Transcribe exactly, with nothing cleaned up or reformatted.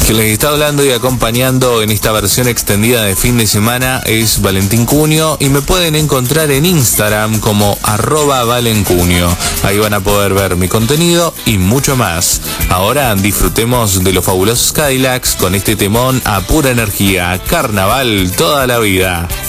Que les está hablando y acompañando en esta versión extendida de fin de semana es Valentín Cunio, y me pueden encontrar en Instagram como arroba valencunio. Ahí van a poder ver mi contenido y mucho más. Ahora disfrutemos de los fabulosos Cadillacs con este temón a pura energía, carnaval toda la vida.